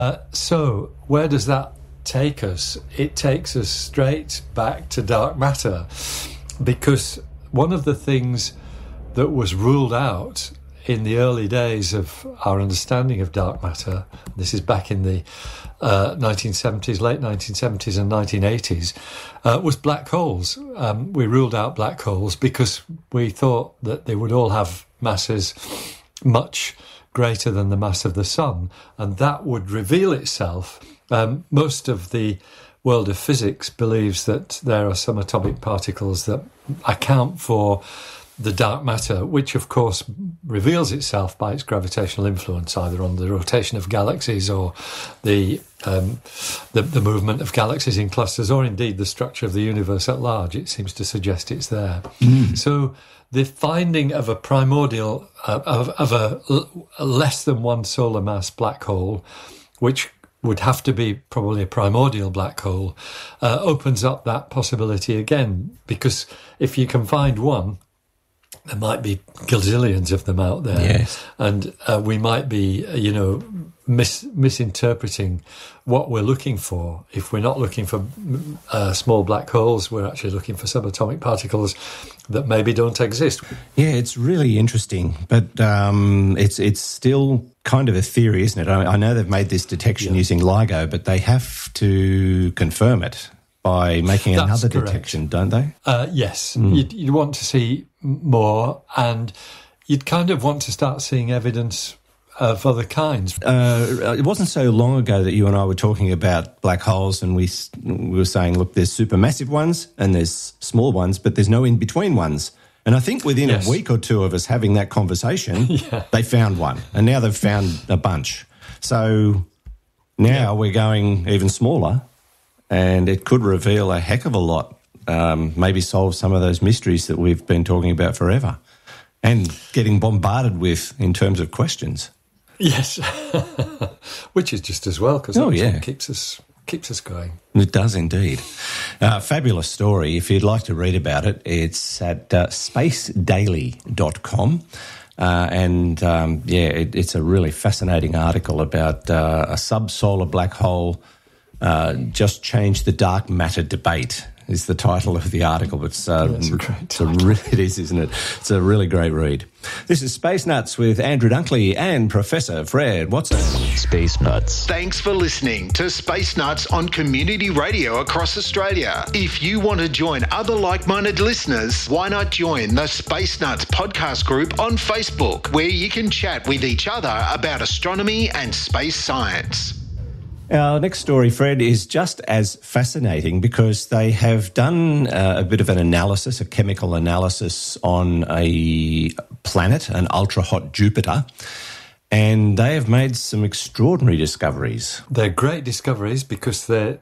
So where does that take us? It takes us straight back to dark matter, because one of the things that was ruled out in the early days of our understanding of dark matter, this is back in the 1970s, late 1970s and 1980s, was black holes. We ruled out black holes because we thought that they would all have masses much greater than the mass of the sun, and that would reveal itself. Most of the world of physics believes that there are some atomic particles that account for the dark matter, which of course reveals itself by its gravitational influence, either on the rotation of galaxies or the movement of galaxies in clusters, or indeed the structure of the universe at large. It seems to suggest it's there. So the finding of a primordial, of a less than one solar mass black hole, which would have to be probably a primordial black hole, opens up that possibility again, because if you can find one, there might be gazillions of them out there. Yes. And we might be, misinterpreting what we're looking for. If we're not looking for small black holes, we're actually looking for subatomic particles that maybe don't exist. Yeah, it's really interesting, but it's still kind of a theory, isn't it? I know they've made this detection using LIGO, but they have to confirm it by making another detection, don't they? Yes. You'd want to see more, and you'd kind of want to start seeing evidence of other kinds. It wasn't so long ago that you and I were talking about black holes, and we were saying, look, there's supermassive ones and there's small ones, but there's no in-between ones. And I think within a week or two of us having that conversation, they found one, and now they've found a bunch. So now we're going even smaller, and it could reveal a heck of a lot, maybe solve some of those mysteries that we've been talking about forever and getting bombarded with in terms of questions. Yes, which is just as well, because it keeps us going. It does indeed. Fabulous story. If you'd like to read about it, it's at spacedaily.com. It's a really fascinating article about a subsolar black hole just changed the dark matter debate, is the title of the article. It's it is, isn't it? It's a really great read. This is Space Nuts with Andrew Dunkley and Professor Fred Watson. Space Nuts. Thanks for listening to Space Nuts on community radio across Australia. If you want to join other like-minded listeners, why not join the Space Nuts podcast group on Facebook, where you can chat with each other about astronomy and space science. Our next story, Fred, is just as fascinating because they have done a bit of an analysis, a chemical analysis on a planet, an ultra-hot Jupiter, and they have made some extraordinary discoveries. They're great discoveries because the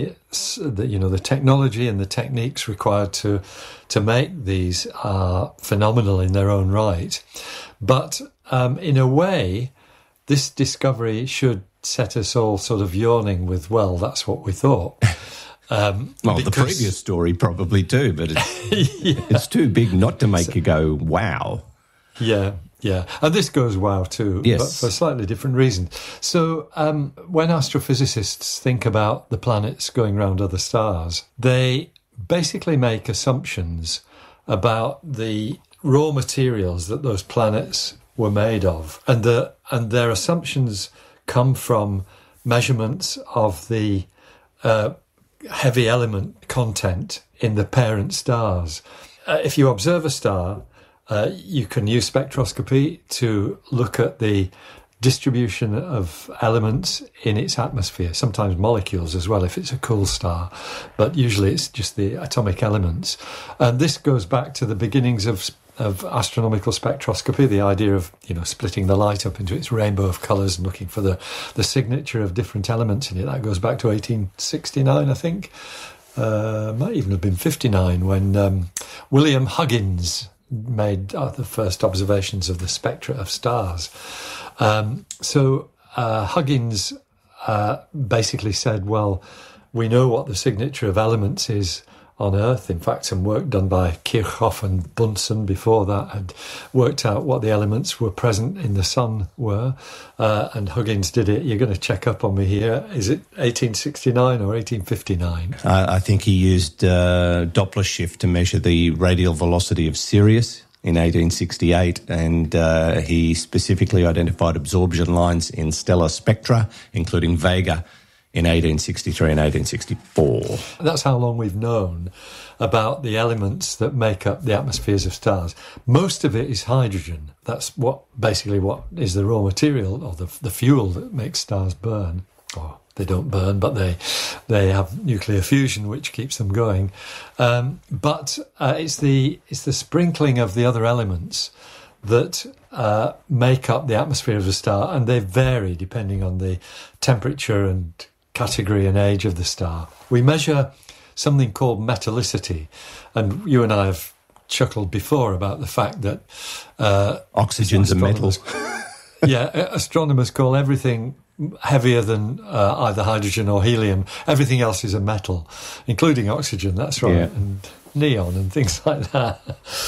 technology and the techniques required to make these are phenomenal in their own right. But in a way, this discovery should set us all sort of yawning with, well, that's what we thought. The previous story probably too, but it's too big not to make you go, wow. Yeah. And this goes wow too, but for slightly different reasons. So when astrophysicists think about the planets going around other stars, they basically make assumptions about the raw materials that those planets were made of. And their assumptions come from measurements of the heavy element content in the parent stars. If you observe a star, you can use spectroscopy to look at the distribution of elements in its atmosphere, sometimes molecules as well if it's a cool star, but usually it's just the atomic elements. And this goes back to the beginnings of astronomical spectroscopy, the idea of splitting the light up into its rainbow of colours and looking for the signature of different elements in it. That goes back to 1869, I think. Might even have been 59 when William Huggins made the first observations of the spectra of stars. Huggins basically said, well, we know what the signature of elements is on Earth. In fact, some work done by Kirchhoff and Bunsen before that had worked out what the elements were present in the sun were, and Huggins did it. You're going to check up on me here. Is it 1869 or 1859? I think he used Doppler shift to measure the radial velocity of Sirius in 1868, and he specifically identified absorption lines in stellar spectra, including Vega, in 1863 and 1864. That's how long we've known about the elements that make up the atmospheres of stars. Most of it is hydrogen. That's what is the raw material, or the fuel that makes stars burn. Or they don't burn, but they have nuclear fusion, which keeps them going. But it's the sprinkling of the other elements that make up the atmosphere of a star, and they vary depending on the temperature and category and age of the star. We measure something called metallicity, and you and I have chuckled before about the fact that oxygen's a metal. Astronomers call everything heavier than either hydrogen or helium. Everything else is a metal, including oxygen. That's right. Yeah. And neon and things like that.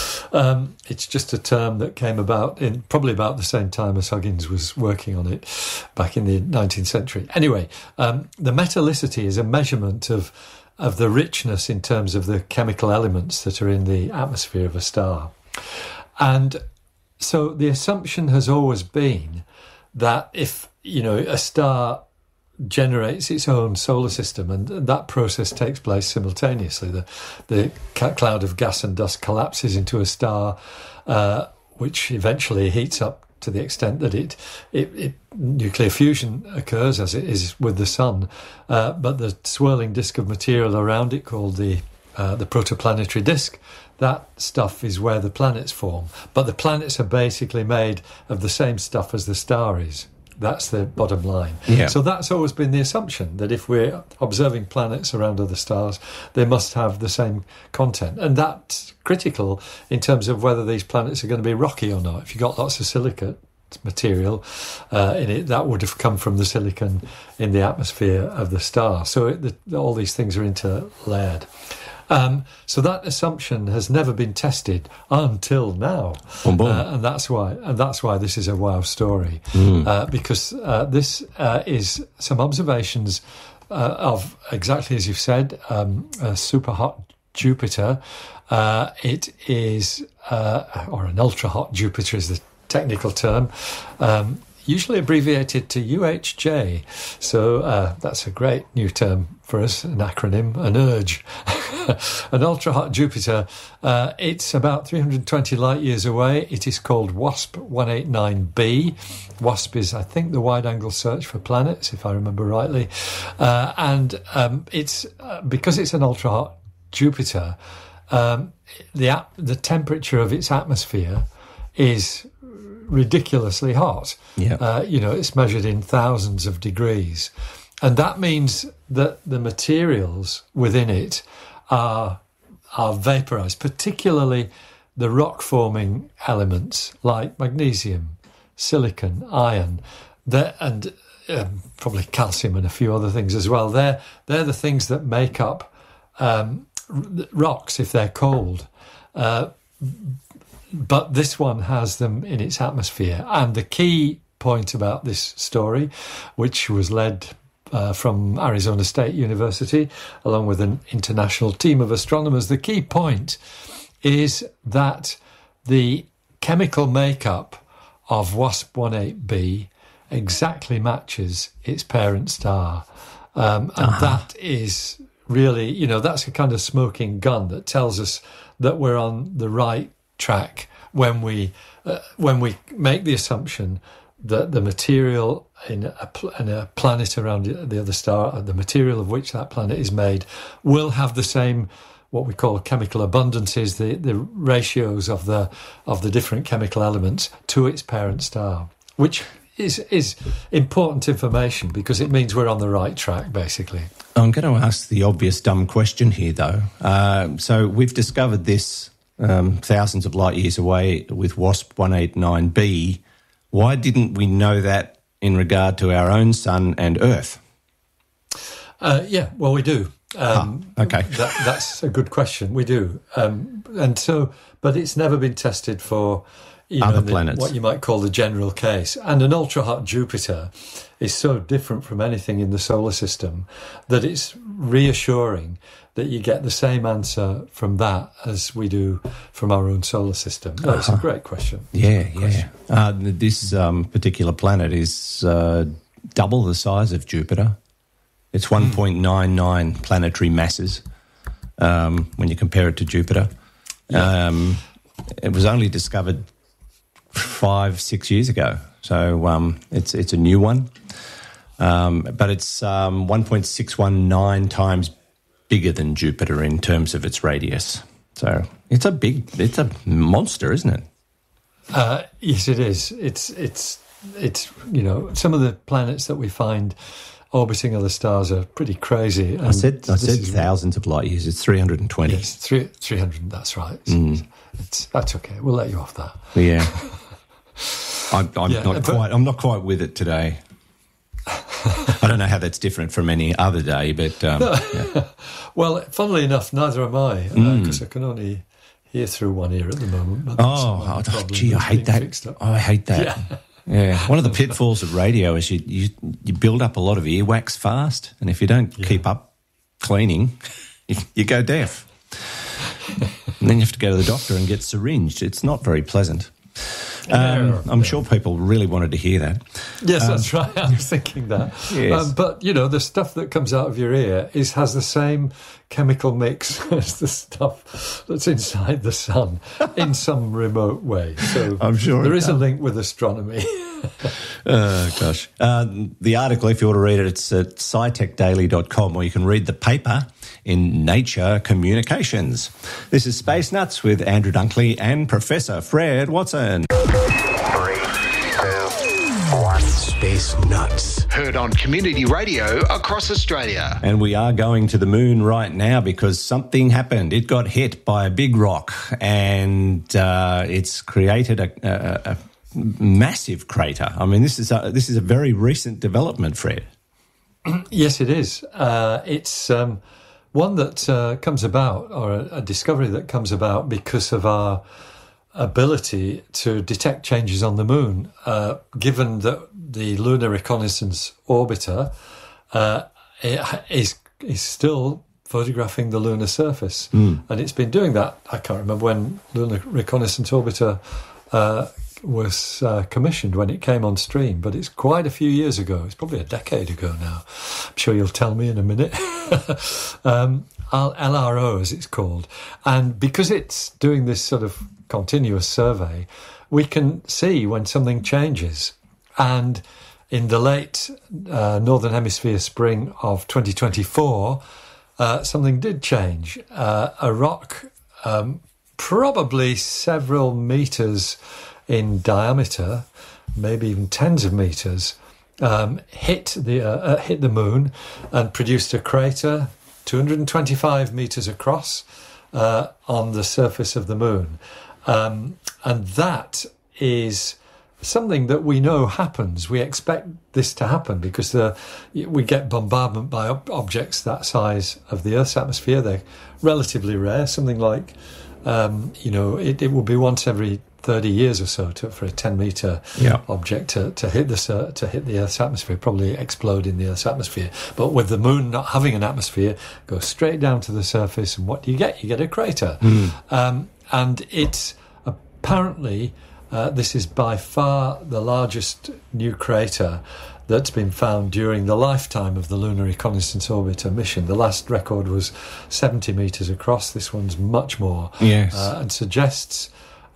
It's just a term that came about in probably about the same time as Huggins was working on it back in the 19th century. Anyway, the metallicity is a measurement of the richness in terms of the chemical elements that are in the atmosphere of a star. And so the assumption has always been that if, a star generates its own solar system, and that process takes place simultaneously. The cloud of gas and dust collapses into a star, which eventually heats up to the extent that it nuclear fusion occurs, as it is with the sun. But the swirling disk of material around it, called the protoplanetary disk, that stuff is where the planets form. But the planets are basically made of the same stuff as the star is. That's the bottom line. Yeah. So that's always been the assumption, that if we're observing planets around other stars, they must have the same content. And that's critical in terms of whether these planets are going to be rocky or not. If you've got lots of silicate material in it, that would have come from the silicon in the atmosphere of the star. So all these things are interlayered. So that assumption has never been tested until now, and that's why this is a wow story, because this is some observations of, exactly as you've said, a super hot Jupiter. It is, or an ultra hot Jupiter is the technical term. Usually abbreviated to UHJ. So that's a great new term for us, an acronym, an URGE. An ultra-hot Jupiter. It's about 320 light-years away. It is called WASP 189b. WASP is, I think, the wide-angle search for planets, if I remember rightly. And it's because it's an ultra-hot Jupiter, the temperature of its atmosphere is ridiculously hot. Yeah. It's measured in thousands of degrees. And that means that the materials within it are vaporized, particularly the rock-forming elements like magnesium, silicon, iron, and probably calcium and a few other things as well. They're the things that make up rocks if they're cold. But this one has them in its atmosphere. And the key point about this story, which was led from Arizona State University, along with an international team of astronomers, the key point is that the chemical makeup of WASP-18b exactly matches its parent star. And that is really, that's a kind of smoking gun that tells us that we're on the right track when we make the assumption that the material in a planet around the other star, the material of which that planet is made, will have the same, what we call chemical abundances, the ratios of the different chemical elements to its parent star, which is important information because it means we're on the right track, basically. I'm going to ask the obvious dumb question here, though. So we've discovered this thousands of light years away with WASP 189b. Why didn't we know that in regard to our own sun and Earth? Well, we do. Okay. That's a good question. We do. But it's never been tested for other planets. What you might call the general case. And an ultra-hot Jupiter is so different from anything in the solar system that it's reassuring that you get the same answer from that as we do from our own solar system. That's a great question. Yeah. This particular planet is double the size of Jupiter. It's 1.99 planetary masses when you compare it to Jupiter. Yeah. It was only discovered 5-6 years ago, so it's a new one. But it's 1.619 times bigger than Jupiter in terms of its radius. So it's a monster, isn't it? Yes, it is. It's some of the planets that we find orbiting other stars are pretty crazy. And I said thousands of light years. It's 320. Yes, 300. That's right. That's okay. We'll let you off that. Yeah. I'm not quite with it today. I don't know how that's different from any other day, but yeah. Well, funnily enough, neither am I, because I can only hear through one ear at the moment. Gee, I hate that. I hate that. Yeah. One of the pitfalls of radio is you build up a lot of earwax fast, and if you don't keep up cleaning, you go deaf. And then you have to go to the doctor and get syringed. It's not very pleasant. I'm sure people really wanted to hear that. Yes, that's right. I was thinking that. Yes. But, the stuff that comes out of your ear has the same chemical mix as the stuff that's inside the sun in some remote way. So I'm sure there is a link with astronomy. Oh, gosh. The article, if you want to read it, it's at scitechdaily.com, or you can read the paper in Nature Communications. This is Space Nuts with Andrew Dunkley and Professor Fred Watson. 3, 2, 1. Space Nuts. Heard on Community Radio across Australia. And we are going to the moon right now because something happened. It got hit by a big rock, and it's created a massive crater. I mean, this is a very recent development, Fred. Yes, it is. It's one that comes about, or a discovery that comes about because of our ability to detect changes on the moon, given that the Lunar Reconnaissance Orbiter is still photographing the lunar surface. And it's been doing that. I can't remember when Lunar Reconnaissance Orbiter was commissioned, when it came on stream, but it's quite a few years ago. It's probably a decade ago now. I'm sure you'll tell me in a minute. LRO, as it's called. And because it's doing this sort of continuous survey, we can see when something changes. And in the late Northern Hemisphere spring of 2024, something did change. A rock, probably several metres in diameter, maybe even tens of metres, hit the moon and produced a crater 225 metres across on the surface of the moon. And that is something that we know happens. We expect this to happen because we get bombardment by objects that size of the Earth's atmosphere. They're relatively rare, something like, it will be once every 30 years or so for a 10-metre object to hit the Earth's atmosphere, probably explode in the Earth's atmosphere. But with the moon not having an atmosphere, go straight down to the surface, and what do you get? You get a crater. And it's apparently, this is by far the largest new crater that's been found during the lifetime of the Lunar Reconnaissance Orbiter mission. The last record was 70 metres across. This one's much more. Yes. And suggests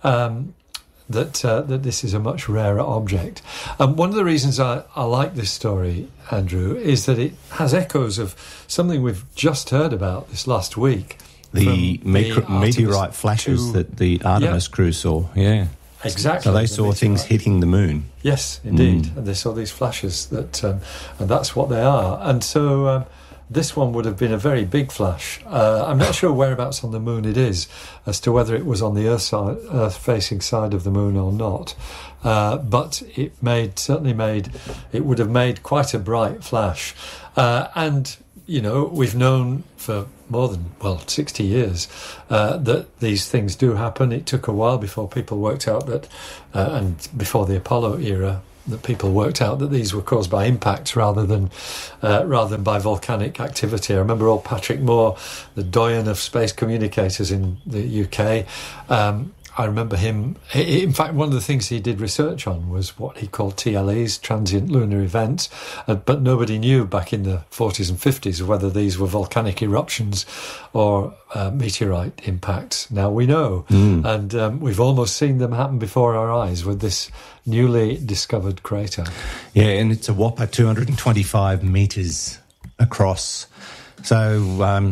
that this is a much rarer object. One of the reasons I like this story, Andrew, is that it has echoes of something we've just heard about this last week. The meteorite flashes that the Artemis crew saw, Exactly. So they saw things hitting the moon. Yes, indeed. And they saw these flashes, and that's what they are. And so this one would have been a very big flash. I'm not sure whereabouts on the moon it is, as to whether it was on the Earth-facing side of the moon or not. But it would have made quite a bright flash. And we've known for more than 60 years that these things do happen. It took a while before people worked out that, and before the Apollo era, that people worked out that these were caused by impacts rather than by volcanic activity. I remember old Patrick Moore, the doyen of space communicators in the UK. I remember him. In fact, one of the things he did research on was what he called TLEs, transient lunar events, but nobody knew back in the 40s and 50s whether these were volcanic eruptions or meteorite impacts. Now we know, and we've almost seen them happen before our eyes with this newly discovered crater. Yeah, and it's a whopper 225 metres across. So,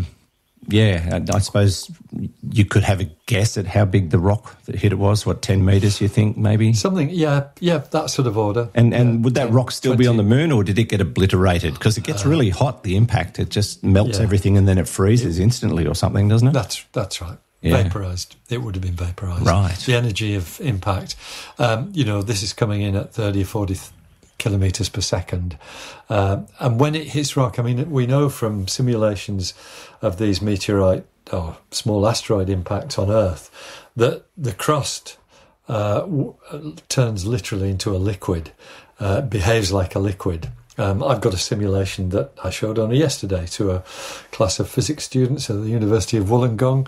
I suppose you could have a guess at how big the rock that hit it was. What, 10 metres, you think, maybe? Something, yeah, that sort of order. And would that rock still 20. be on the moon, or did it get obliterated? Because it gets really hot, the impact. It just melts everything and then it freezes instantly or something, doesn't it? That's right. Yeah. Vaporised. It would have been vaporised. Right. The energy of impact. This is coming in at 30 or 40 kilometres per second. And when it hits rock, I mean, we know from simulations of these meteorite or small asteroid impacts on Earth that the crust turns literally into a liquid, behaves like a liquid. I've got a simulation that I showed only yesterday to a class of physics students at the University of Wollongong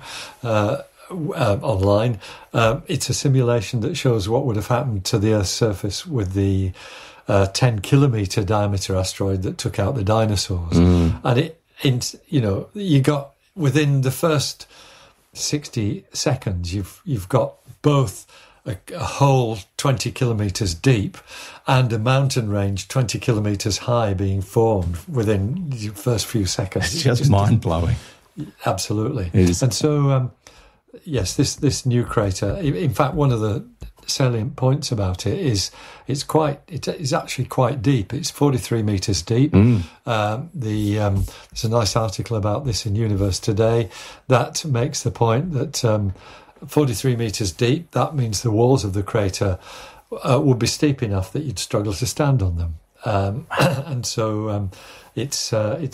online. It's a simulation that shows what would have happened to the Earth's surface with the 10-kilometre diameter asteroid that took out the dinosaurs. And you got within the first 60 seconds, you've got both a hole 20 kilometres deep and a mountain range 20 kilometres high being formed within the first few seconds. It's just mind-blowing. Absolutely. It is. And so, yes, this new crater, in fact, one of the salient points about it is it's actually quite deep. It's 43 metres deep. There's a nice article about this in Universe Today that makes the point that 43 metres deep, that means the walls of the crater would be steep enough that you'd struggle to stand on them. And so it's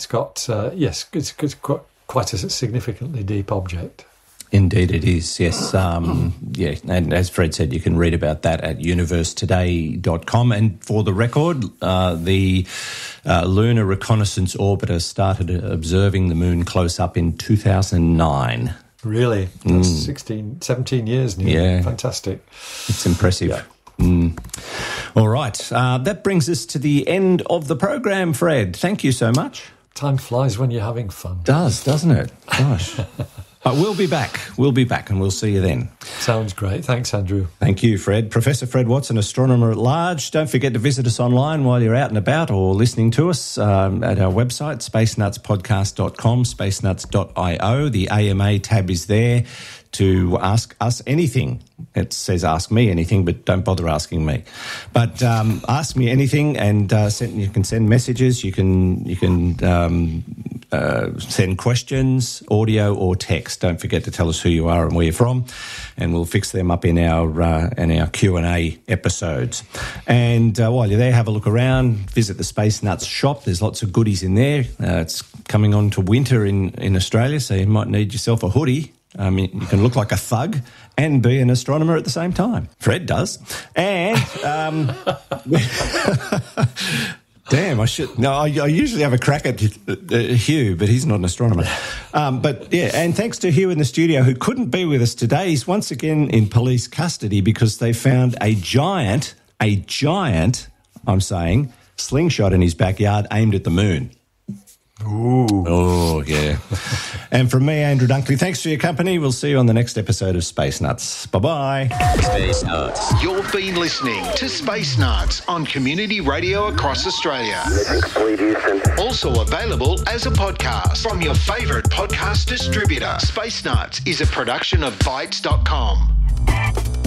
quite a significantly deep object. Indeed it is, yes. And as Fred said, you can read about that at universetoday.com. And for the record, the Lunar Reconnaissance Orbiter started observing the moon close up in 2009. Really? That's 17 years now. Yeah. Fantastic. It's impressive. Yeah. All right. That brings us to the end of the program, Fred. Thank you so much. Time flies when you're having fun. Does, doesn't it? Gosh. But we'll be back. We'll be back and we'll see you then. Sounds great. Thanks, Andrew. Thank you, Fred. Professor Fred Watson, astronomer at large. Don't forget to visit us online while you're out and about or listening to us at our website, spacenutspodcast.com, spacenuts.io. The AMA tab is there to ask us anything. It says ask me anything, but don't bother asking me. But ask me anything, and you can send messages. You can send questions, audio or text. Don't forget to tell us who you are and where you're from, and we'll fix them up in our Q&A episodes. And while you're there, have a look around. Visit the Space Nuts shop. There's lots of goodies in there. It's coming on to winter in Australia, so you might need yourself a hoodie. You can look like a thug and be an astronomer at the same time. Fred does. And, damn, I should. No, I usually have a crack at Hugh, but he's not an astronomer. But, yeah, and thanks to Hugh in the studio, who couldn't be with us today. He's once again in police custody because they found a giant, I'm saying, slingshot in his backyard aimed at the moon. Ooh. Oh, yeah. And from me, Andrew Dunkley, thanks for your company. We'll see you on the next episode of Space Nuts. Bye-bye. Space Nuts. You've been listening to Space Nuts on community radio across Australia. Also available as a podcast from your favourite podcast distributor. Space Nuts is a production of Bytes.com.